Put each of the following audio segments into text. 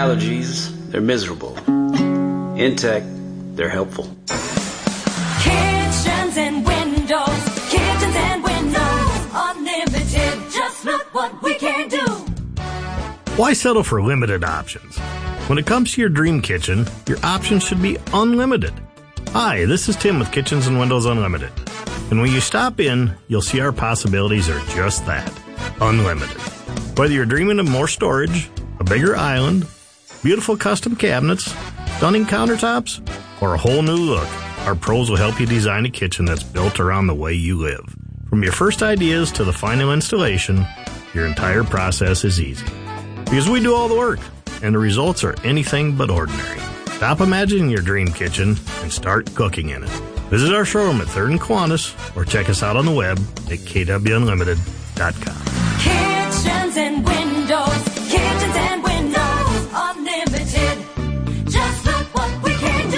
allergies, they're miserable. Intech, they're helpful. Kitchens and windows, unlimited, just look what we can do. Why settle for limited options? When it comes to your dream kitchen, your options should be unlimited. Hi, this is Tim with Kitchens and Windows Unlimited. And when you stop in, you'll see our possibilities are just that, unlimited. Whether you're dreaming of more storage, a bigger island, beautiful custom cabinets, stunning countertops, or a whole new look, our pros will help you design a kitchen that's built around the way you live. From your first ideas to the final installation, your entire process is easy. Because we do all the work, and the results are anything but ordinary. Stop imagining your dream kitchen and start cooking in it. Visit our showroom at 3rd and Kiwanis, or check us out on the web at kwunlimited.com. Kitchens and windows, unlimited. Just look what we can do.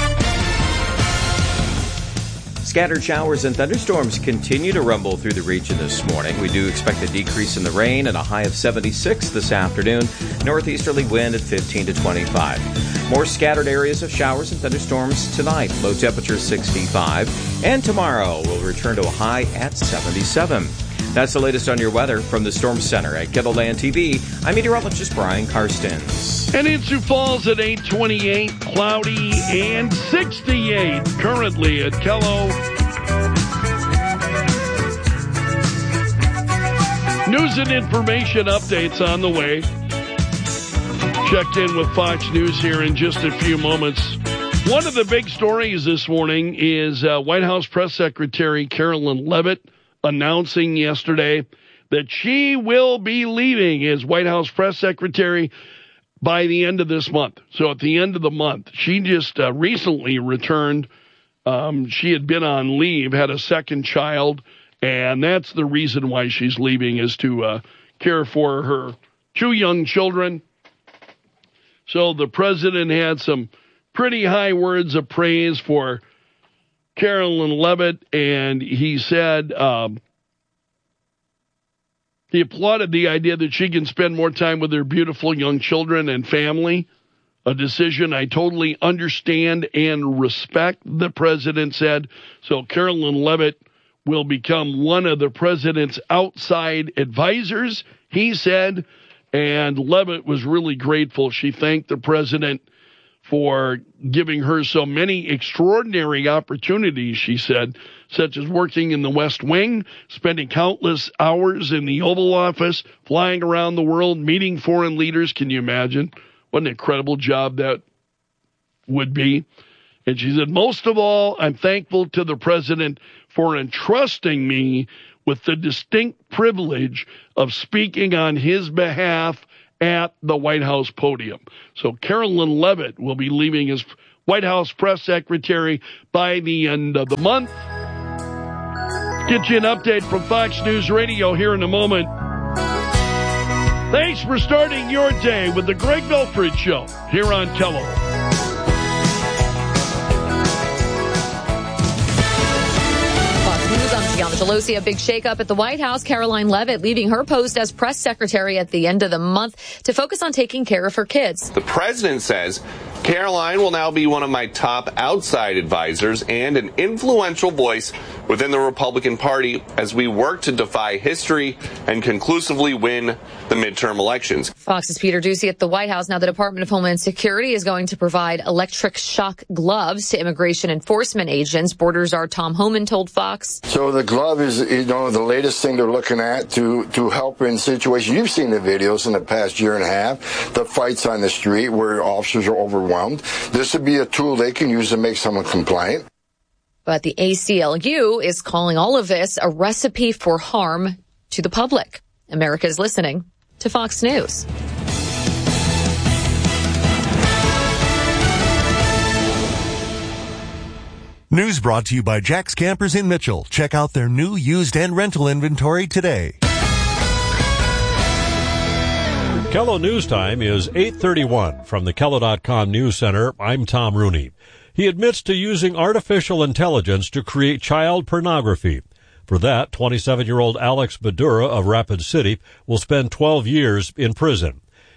Scattered showers and thunderstorms continue to rumble through the region this morning. We do expect a decrease in the rain and a high of 76 this afternoon. Northeasterly wind at 15 to 25. More scattered areas of showers and thunderstorms tonight. Low temperature 65. And tomorrow we'll return to a high at 77. That's the latest on your weather from the Storm Center at KELOLAND TV. I'm meteorologist Brian Karstens. And in Sioux Falls at 8:28, cloudy and 68 currently at Kello. News and information updates on the way. Checked in with Fox News here in just a few moments. One of the big stories this morning is White House Press Secretary Karoline Leavitt announcing yesterday that she will be leaving as White House Press Secretary by the end of this month. So at the end of the month, she just recently returned. She had been on leave, had a second child, and that's the reason why she's leaving, is to care for her 2 young children. So the president had some pretty high words of praise for Karoline Leavitt, and he said he applauded the idea that she can spend more time with her beautiful young children and family, a decision I totally understand and respect, the president said. So Karoline Leavitt will become one of the president's outside advisors, he said, and Leavitt was really grateful. She thanked the president for giving her so many extraordinary opportunities, she said, such as working in the West Wing, spending countless hours in the Oval Office, flying around the world, meeting foreign leaders. Can you imagine what an incredible job that would be? And she said, most of all, I'm thankful to the president for entrusting me with the distinct privilege of speaking on his behalf at the White House podium. So Karoline Leavitt will be leaving as White House press secretary by the end of the month. Get you an update from Fox News Radio here in a moment. Thanks for starting your day with the Greg Belford Show here on KELOLAND. Gianna Pelosi, a big shakeup at the White House. Karoline Leavitt leaving her post as press secretary at the end of the month to focus on taking care of her kids. The president says Karoline will now be one of my top outside advisors and an influential voice within the Republican Party as we work to defy history and conclusively win the midterm elections. Fox's Peter Doocy at the White House. Now the Department of Homeland Security is going to provide electric shock gloves to immigration enforcement agents. Border czar Tom Homan told Fox. So the glove is, the latest thing they're looking at to help in situations. You've seen the videos in the past year and a half, the fights on the street where officers are overwhelmed. This would be a tool they can use to make someone compliant. But the ACLU is calling all of this a recipe for harm to the public. America is listening to Fox News. News brought to you by Jack's Campers in Mitchell. Check out their new used and rental inventory today. KELO News Time is 8:31 from the KELO.com News Center. I'm Tom Rooney. He admits to using artificial intelligence to create child pornography. For that, 27-year-old Alex Badura of Rapid City will spend 12 years in prison.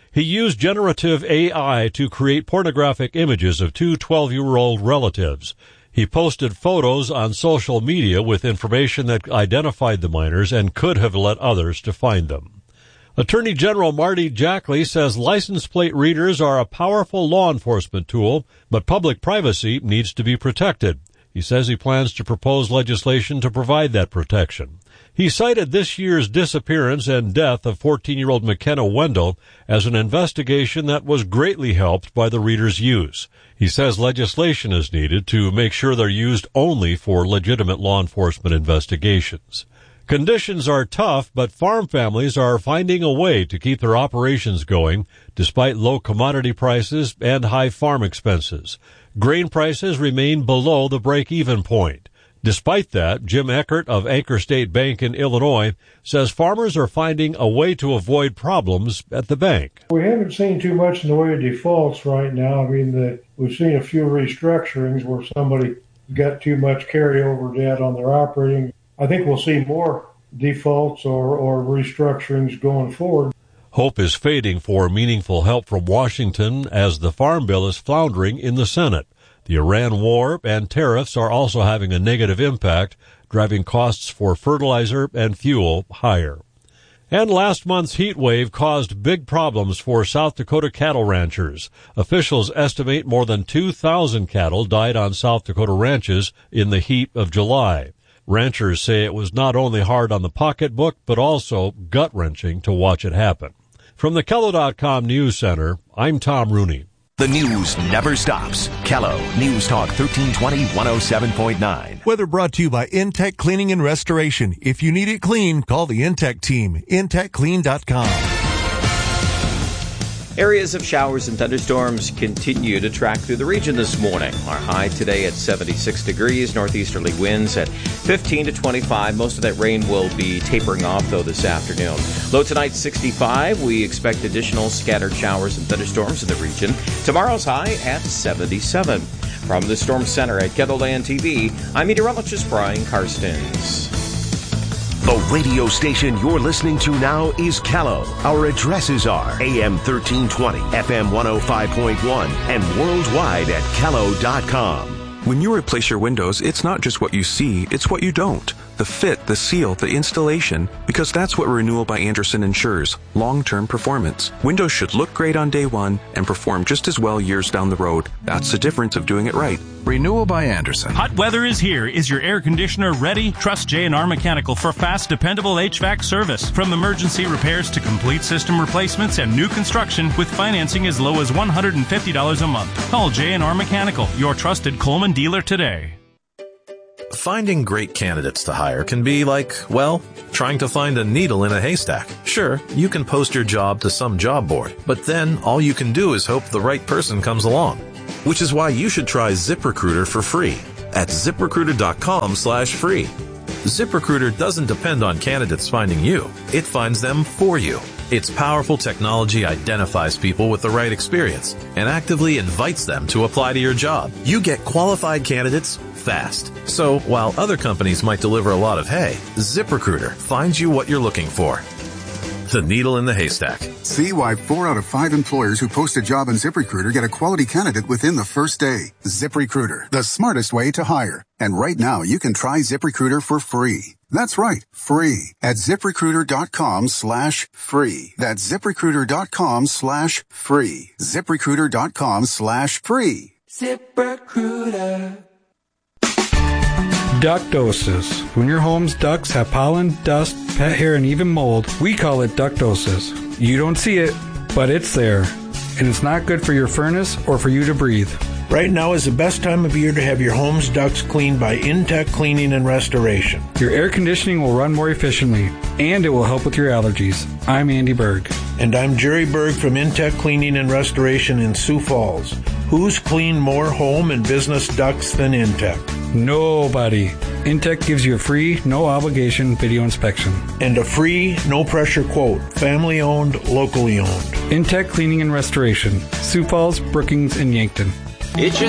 He used generative AI to create pornographic images of two 12-year-old relatives. He posted photos on social media with information that identified the minors and could have led others to find them. Attorney General Marty Jackley says license plate readers are a powerful law enforcement tool, but public privacy needs to be protected. He says he plans to propose legislation to provide that protection. He cited this year's disappearance and death of 14-year-old McKenna Wendell as an investigation that was greatly helped by the reader's use. He says legislation is needed to make sure they're used only for legitimate law enforcement investigations. Conditions are tough, but farm families are finding a way to keep their operations going despite low commodity prices and high farm expenses. Grain prices remain below the break-even point. Despite that, Jim Eckert of Anchor State Bank in Illinois says farmers are finding a way to avoid problems at the bank. We haven't seen too much in the way of defaults right now. I mean, we've seen a few restructurings where somebody got too much carryover debt on their operating. I think we'll see more defaults or restructurings going forward. Hope is fading for meaningful help from Washington as the farm bill is floundering in the Senate. The Iran war and tariffs are also having a negative impact, driving costs for fertilizer and fuel higher. And last month's heat wave caused big problems for South Dakota cattle ranchers. Officials estimate more than 2,000 cattle died on South Dakota ranches in the heat of July. Ranchers say it was not only hard on the pocketbook, but also gut-wrenching to watch it happen. From the Kello.com News Center, I'm Tom Rooney. The news never stops. Kello News Talk 1320 107.9. Weather brought to you by Intech Cleaning and Restoration. If you need it clean, call the Intech team. IntechClean.com. Areas of showers and thunderstorms continue to track through the region this morning. Our high today at 76 degrees, northeasterly winds at 15 to 25. Most of that rain will be tapering off, though, this afternoon. Low tonight, 65. We expect additional scattered showers and thunderstorms in the region. Tomorrow's high at 77. From the Storm Center at Kettleland TV, I'm meteorologist Brian Karstens. The radio station you're listening to now is Kello. Our addresses are AM 1320, FM 105.1, and worldwide at Kello.com. When you replace your windows, it's not just what you see, it's what you don't. The fit, the seal, the installation, because that's what Renewal by Andersen ensures, long-term performance. Windows should look great on day one and perform just as well years down the road. That's the difference of doing it right. Renewal by Andersen. Hot weather is here. Is your air conditioner ready? Trust J&R Mechanical for fast, dependable HVAC service. From emergency repairs to complete system replacements and new construction with financing as low as $150 a month. Call J&R Mechanical, your trusted Coleman dealer today. Finding great candidates to hire can be like, well, trying to find a needle in a haystack. Sure, you can post your job to some job board, but then all you can do is hope the right person comes along. Which is why you should try ZipRecruiter for free at ZipRecruiter.com/free. ZipRecruiter doesn't depend on candidates finding you. It finds them for you. Its powerful technology identifies people with the right experience and actively invites them to apply to your job. You get qualified candidates fast. So while other companies might deliver a lot of hay, ZipRecruiter finds you what you're looking for. The needle in the haystack. See why 4 out of 5 employers who post a job on ZipRecruiter get a quality candidate within the first day. ZipRecruiter, the smartest way to hire. And right now, you can try ZipRecruiter for free. That's right, free at ZipRecruiter.com/free. That's ZipRecruiter.com/free. ZipRecruiter.com/free. ZipRecruiter. Ductosis. When your home's ducts have pollen, dust, pet hair, and even mold, we call it ductosis. You don't see it, but it's there. And it's not good for your furnace or for you to breathe. Right now is the best time of year to have your home's ducts cleaned by Intech Cleaning and Restoration. Your air conditioning will run more efficiently, and it will help with your allergies. I'm Andy Berg. And I'm Jerry Berg from Intech Cleaning and Restoration in Sioux Falls. Who's cleaned more home and business ducts than Intech? Nobody. Intech gives you a free, no-obligation video inspection. And a free, no-pressure quote. Family-owned, locally owned. Intech Cleaning and Restoration. Sioux Falls, Brookings, and Yankton. Itching?